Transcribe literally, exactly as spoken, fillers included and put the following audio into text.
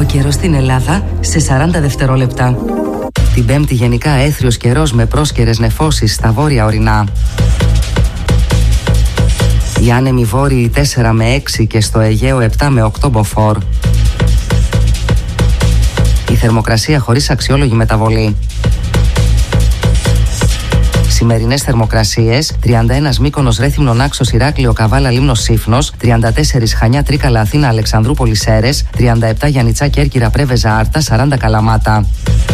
Ο καιρός στην Ελλάδα σε σαράντα δευτερόλεπτα. Την Πέμπτη γενικά έθριος καιρός με πρόσκαιρες νεφώσεις στα βόρεια ορεινά. Οι άνεμοι βόρειοι τέσσερα με έξι και στο Αιγαίο επτά με οκτώ μποφόρ. Η θερμοκρασία χωρίς αξιόλογη μεταβολή. Σημερινές θερμοκρασίες: τριάντα ένα Μύκονος, Ρέθυμνο, Νάξος, Ηράκλειο, Καβάλα, Λίμνος, Σύφνος, τριάντα τέσσερα Χανιά, Τρίκαλα, Αθήνα, Αλεξανδρούπολη, Σέρες, τριάντα επτά Γιαννιτσά, Κέρκυρα, Πρέβεζα, Άρτα, σαράντα Καλαμάτα.